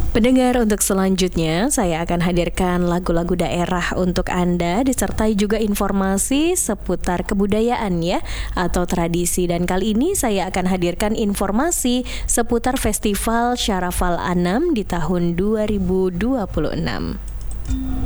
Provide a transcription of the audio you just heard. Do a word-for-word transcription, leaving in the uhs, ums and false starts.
Pendengar, untuk selanjutnya saya akan hadirkan lagu-lagu daerah untuk Anda, disertai juga informasi seputar kebudayaan ya, atau tradisi. Dan kali ini saya akan hadirkan informasi seputar Festival Syarafal Anam di tahun dua ribu dua puluh enam.